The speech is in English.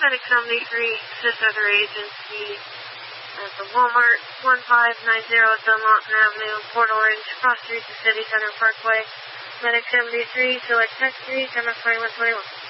Medic 73, assist other agency at the Walmart 1590 Dunlop Avenue, Port Orange, cross street to City Center Parkway. Medic 73, select text 3, 10 2121.